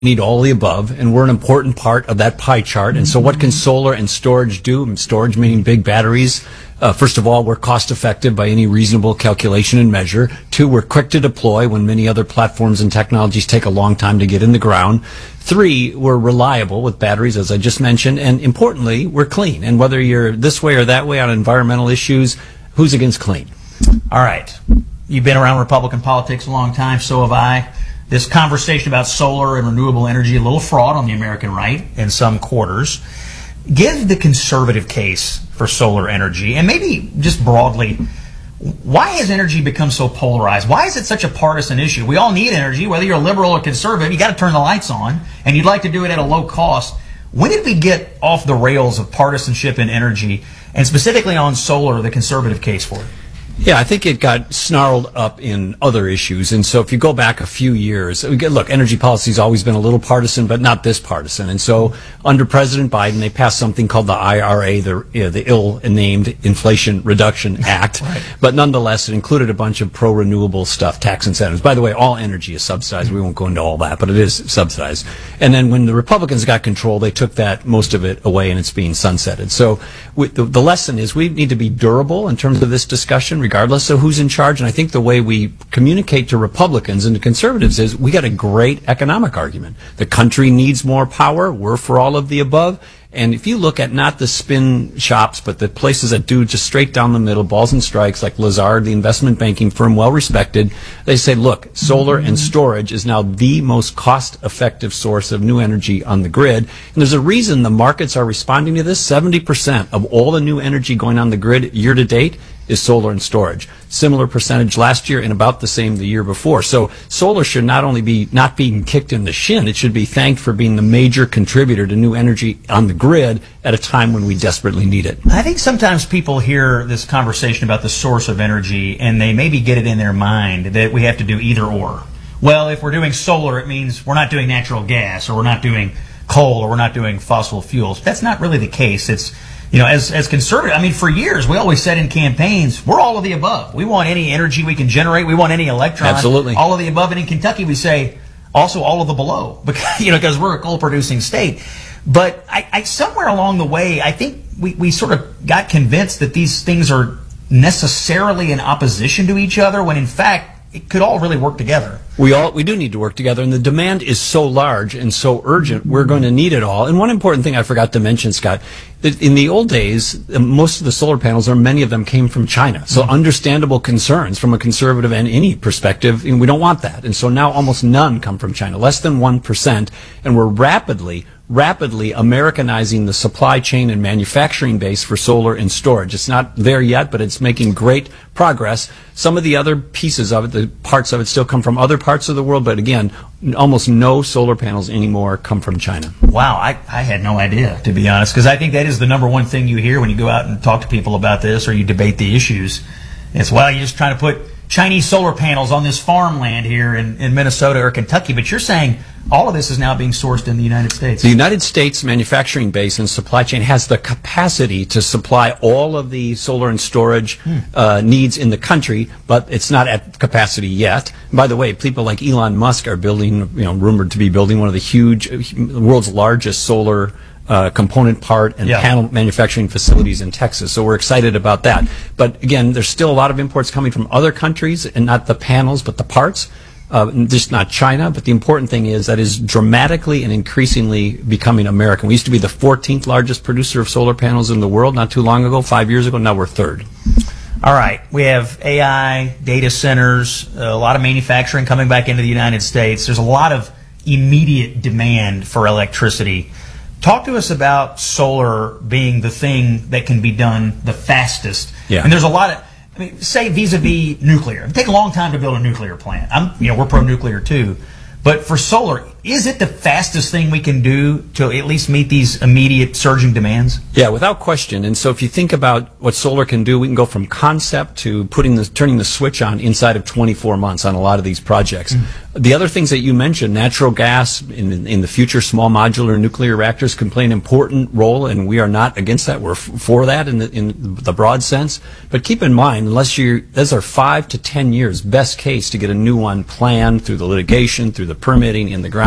need all of the above, and we're an important part of that pie chart. And so what can solar and storage do? And storage meaning big batteries. First of all, we're cost effective by any reasonable calculation and measure. Two, we're quick to deploy when many other platforms and technologies take a long time to get in the ground. Three, we're reliable with batteries, as I just mentioned. And importantly, we're clean. And whether you're this way or that way on environmental issues, who's against clean? All right. You've been around Republican politics a long time, so have I. This conversation about solar and renewable energy, a little fraud on the American right in some quarters. Give the conservative case for solar energy, and maybe just broadly, why has energy become so polarized? Why is it such a partisan issue? We all need energy, whether you're liberal or conservative. You got to turn the lights on, and you'd like to do it at a low cost. When did we get off the rails of partisanship in energy, and specifically on solar, the conservative case for it? Yeah, I think it got snarled up in other issues. And so if you go back a few years, look, energy policy's always been a little partisan, but not this partisan. And so under President Biden, they passed something called the IRA, the ill-named Inflation Reduction Act. Right. But nonetheless, it included a bunch of pro-renewable stuff, tax incentives. By the way, all energy is subsidized. We won't go into all that, but it is subsidized. And then when the Republicans got control, they took most of it away, and it's being sunsetted. So the lesson is we need to be durable in terms of this discussion, regardless of who's in charge. And I think the way we communicate to Republicans and to conservatives is we got a great economic argument. The country needs more power. We're for all of the above. And if you look at not the spin shops, but the places that do just straight down the middle, balls and strikes, like Lazard, the investment banking firm, well respected, they say, look, solar and storage is now the most cost-effective source of new energy on the grid. And there's a reason the markets are responding to this. 70% of all the new energy going on the grid year to date is solar and storage. Similar percentage last year and about the same the year before. So solar should not only be not being kicked in the shin, it should be thanked for being the major contributor to new energy on the grid at a time when we desperately need it. I think sometimes people hear this conversation about the source of energy and they maybe get it in their mind that we have to do either or. Well, if we're doing solar, it means we're not doing natural gas, or we're not doing coal, or we're not doing fossil fuels. That's not really the case. It's as conservative, I mean, for years, we always said in campaigns, we're all of the above. We want any energy we can generate. We want any electron. Absolutely. All of the above. And in Kentucky, we say also all of the below, because we're a coal-producing state. But I somewhere along the way, I think we sort of got convinced that these things are necessarily in opposition to each other, when in fact, it could all really work together. We do need to work together, and the demand is so large and so urgent, we're going to need it all. And one important thing I forgot to mention, Scott, that in the old days, most of the solar panels, or many of them, came from China. So understandable concerns from a conservative and any perspective, and we don't want that. And so now almost none come from China, less than 1%, and we're rapidly Americanizing the supply chain and manufacturing base for solar and storage. It's not there yet, but it's making great progress. Some of the other pieces of it, the parts of it, still come from other parts of the world, but again, almost no solar panels anymore come from China. Wow, I had no idea, to be honest, because I think that is the number one thing you hear when you go out and talk to people about this, or you debate the issues. It's, well, you're just trying to put Chinese solar panels on this farmland here in Minnesota or Kentucky, but you're saying all of this is now being sourced in the United States. The United States manufacturing base and supply chain has the capacity to supply all of the solar and storage needs in the country, but it's not at capacity yet. By the way, people like Elon Musk are building, rumored to be building one of the world's largest solar component part and panel manufacturing facilities in Texas. So we're excited about that. But again, there's still a lot of imports coming from other countries, and not the panels, but the parts. Just not China, but the important thing is that is dramatically and increasingly becoming American. We used to be the 14th largest producer of solar panels in the world not too long ago, 5 years ago. Now we're third. All right. We have AI, data centers, a lot of manufacturing coming back into the United States. There's a lot of immediate demand for electricity. Talk to us about solar being the thing that can be done the fastest. Yeah. And there's a lot of, say vis-a-vis nuclear. It takes a long time to build a nuclear plant. We're pro-nuclear too. But for solar, is it the fastest thing we can do to at least meet these immediate surging demands? Yeah, without question. And so if you think about what solar can do, we can go from concept to turning the switch on inside of 24 months on a lot of these projects. The other things that you mentioned, natural gas, in the future, small modular nuclear reactors can play an important role, and we are not against that. We're for that in the broad sense. But keep in mind, those are 5 to 10 years, best case, to get a new one planned through the litigation, through the permitting, in the ground.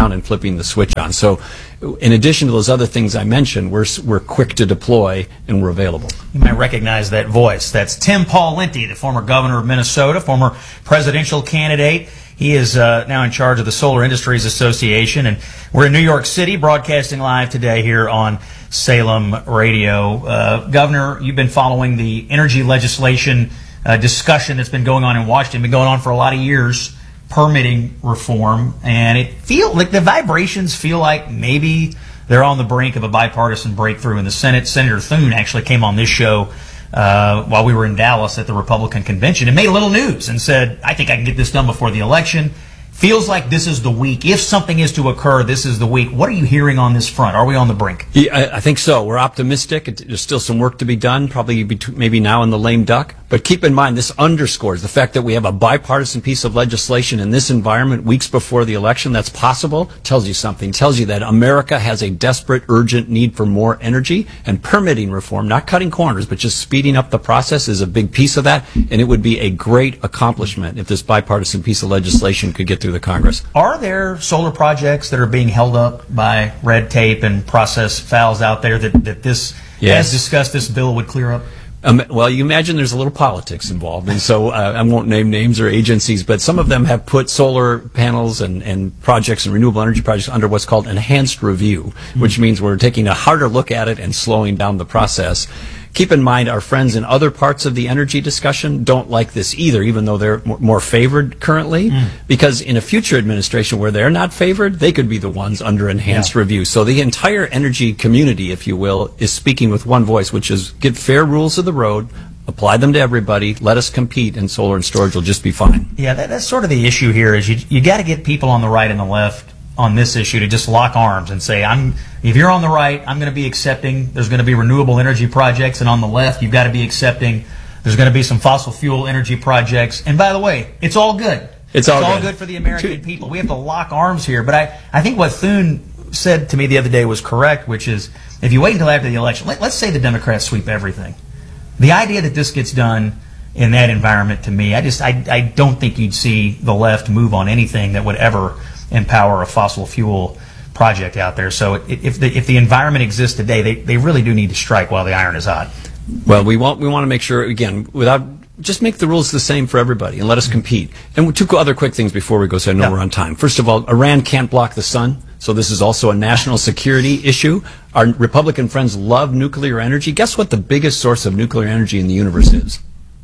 down and flipping the switch on. So in addition to those other things I mentioned, we're quick to deploy and we're available. You might recognize that voice. That's Tim Pawlenty, the former governor of Minnesota, former presidential candidate. He is now in charge of the Solar Industries Association, and we're in New York City, broadcasting live today here on Salem Radio. Governor, you've been following the energy legislation discussion that's been going on in Washington, been going on for a lot of years, permitting reform, and it feels like the vibrations feel like maybe they're on the brink of a bipartisan breakthrough in the Senate. Senator Thune actually came on this show while we were in Dallas at the Republican convention and made a little news and said, I think I can get this done before the election. Feels like this is the week. If something is to occur, this is the week. What are you hearing on this front? Are we on the brink? Yeah, I think so. We're optimistic. There's still some work to be done, probably maybe now in the lame duck. But keep in mind, this underscores the fact that we have a bipartisan piece of legislation in this environment weeks before the election that's possible. Tells you something. Tells you that America has a desperate, urgent need for more energy, and permitting reform, not cutting corners, but just speeding up the process is a big piece of that. And it would be a great accomplishment if this bipartisan piece of legislation could get through the Congress. Are there solar projects that are being held up by red tape and process fouls out there that this, yes, as discussed, this bill would clear up? Well, you imagine there's a little politics involved, and so I won't name names or agencies, but some of them have put solar panels and projects and renewable energy projects under what's called enhanced review, which means we're taking a harder look at it and slowing down the process. Keep in mind, our friends in other parts of the energy discussion don't like this either, even though they're more favored currently, because in a future administration where they're not favored, they could be the ones under enhanced review. So the entire energy community, if you will, is speaking with one voice, which is get fair rules of the road, apply them to everybody, let us compete, and solar and storage will just be fine. Yeah, that's sort of the issue here is you got to get people on the right and the left on this issue to just lock arms and say, if you're on the right, I'm going to be accepting there's going to be renewable energy projects, and on the left, you've got to be accepting there's going to be some fossil fuel energy projects. And by the way, it's all good. It's all good for the American people. We have to lock arms here. But I think what Thune said to me the other day was correct, which is if you wait until after the election, let's say the Democrats sweep everything. The idea that this gets done in that environment, to me, I don't think you'd see the left move on anything that would ever empower a fossil fuel project out there. So if the environment exists today, they really do need to strike while the iron is hot. Well, we want to make sure, again, just make the rules the same for everybody and let us compete. And two other quick things before we go, so I know we're on time. First of all, Iran can't block the sun, so this is also a national security issue. Our Republican friends love nuclear energy. Guess what the biggest source of nuclear energy in the universe is?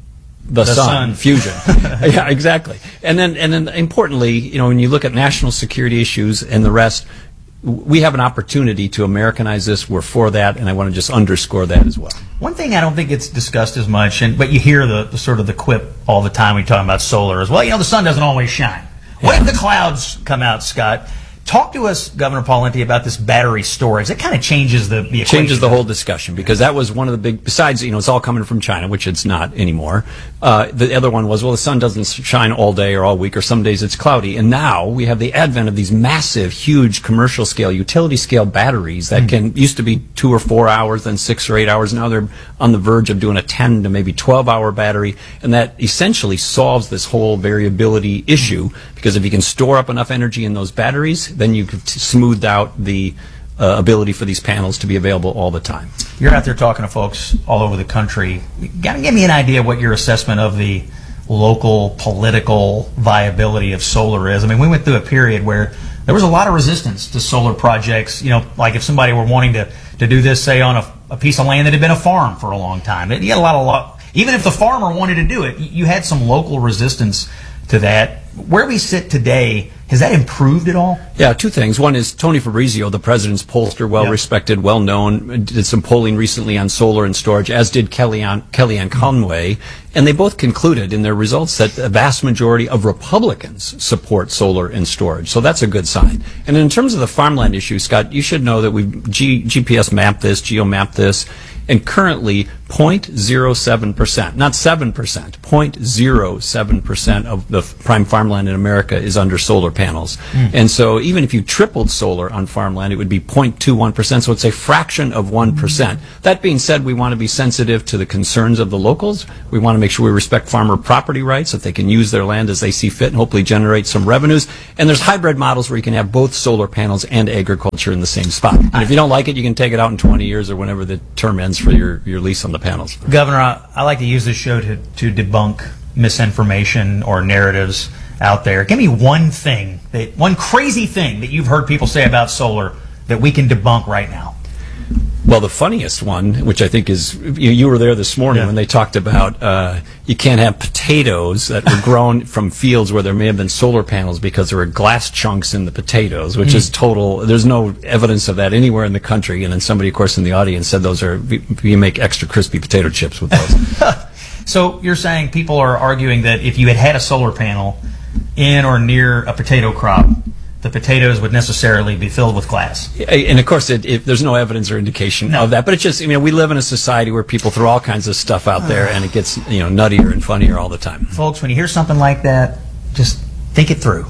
The sun. Fusion. Yeah, exactly. And then importantly, when you look at national security issues and the rest, we have an opportunity to Americanize this. We're for that, and I want to just underscore that as well. One thing I don't think it's discussed as much, but you hear the sort of the quip all the time when you're talking about solar, is, well, the sun doesn't always shine. What if the clouds come out, Scott? Talk to us, Governor Pawlenty, about this battery storage. It kind of changes the equation. Changes the whole discussion, because that was one of the big, besides, it's all coming from China, which it's not anymore. The other one was, well, the sun doesn't shine all day or all week, or some days it's cloudy. And now we have the advent of these massive, huge commercial scale, utility scale batteries that used to be 2 or 4 hours, then 6 or 8 hours. Now they're on the verge of doing a 10 to maybe 12-hour battery. And that essentially solves this whole variability issue, because if you can store up enough energy in those batteries, then you could smooth out the ability for these panels to be available all the time. You're out there talking to folks all over the country. Got to give me an idea of what your assessment of the local political viability of solar is. I mean, we went through a period where there was a lot of resistance to solar projects. Like if somebody were wanting to do this, say, on a piece of land that had been a farm for a long time. You had a lot of even if the farmer wanted to do it, you had some local resistance to that. Where we sit today, has that improved at all? Yeah, two things. One is Tony Fabrizio, the president's pollster, well-respected, well-known, did some polling recently on solar and storage, as did Kellyanne Conway, and they both concluded in their results that the vast majority of Republicans support solar and storage. So that's a good sign. And in terms of the farmland issue, Scott, you should know that we've GPS mapped this, geo-mapped this, and currently 0.07%, not 7%, 0.07% of the prime farmland in America is under solar panels. And so even if you tripled solar on farmland, it would be 0.21%, so it's a fraction of 1%. That being said, we want to be sensitive to the concerns of the locals. We want to make sure we respect farmer property rights, that they can use their land as they see fit and hopefully generate some revenues. And there's hybrid models where you can have both solar panels and agriculture in the same spot. And if you don't like it, you can take it out in 20 years or whenever the term ends for your lease on the panels. Governor, I like to use this show to debunk misinformation or narratives out there. Give me one crazy thing that you've heard people say about solar that we can debunk right now. Well, the funniest one, which I think is, you were there this morning when they talked about you can't have potatoes that were grown from fields where there may have been solar panels because there were glass chunks in the potatoes, which is total. There's no evidence of that anywhere in the country. And then somebody, of course, in the audience said you make extra crispy potato chips with those. So you're saying people are arguing that if you had a solar panel in or near a potato crop, the potatoes would necessarily be filled with glass. And of course, there's no evidence or indication of that. But it's just, we live in a society where people throw all kinds of stuff out there, and it gets, nuttier and funnier all the time. Folks, when you hear something like that, just think it through.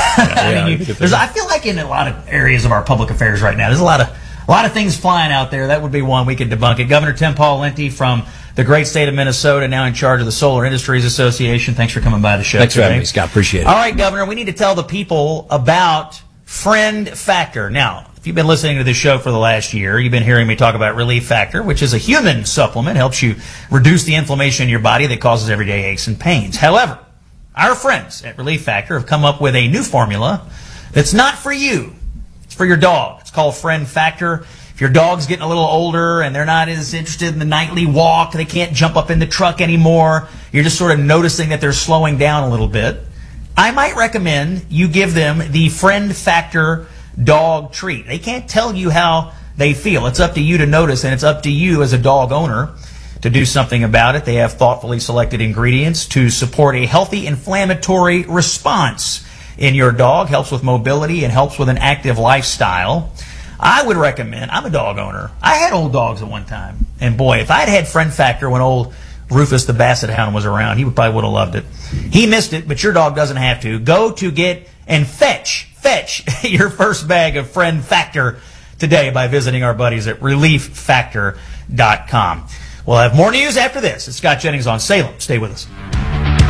I feel like in a lot of areas of our public affairs right now, there's a lot of things flying out there. That would be one we could debunk it. Governor Tim Pawlenty from the great state of Minnesota, now in charge of the Solar Industries Association. Thanks for coming by the show. Thanks for having me, Scott. Appreciate it. All right, Governor, we need to tell the people about Friend Factor. Now, if you've been listening to this show for the last year, you've been hearing me talk about Relief Factor, which is a human supplement, helps you reduce the inflammation in your body that causes everyday aches and pains. However, our friends at Relief Factor have come up with a new formula that's not for you. It's for your dog. It's called Friend Factor. If your dog's getting a little older and they're not as interested in the nightly walk, they can't jump up in the truck anymore, you're just sort of noticing that they're slowing down a little bit, I might recommend you give them the Friend Factor dog treat. They can't tell you how they feel. It's up to you to notice, and it's up to you as a dog owner to do something about it. They have thoughtfully selected ingredients to support a healthy inflammatory response in your dog, helps with mobility, and helps with an active lifestyle. I would recommend, I'm a dog owner. I had old dogs at one time. And boy, if I'd had Friend Factor when old Rufus the Basset Hound was around, he probably would have loved it. He missed it, but your dog doesn't have to. Go to get and fetch your first bag of Friend Factor today by visiting our buddies at ReliefFactor.com. We'll have more news after this. It's Scott Jennings on Salem. Stay with us.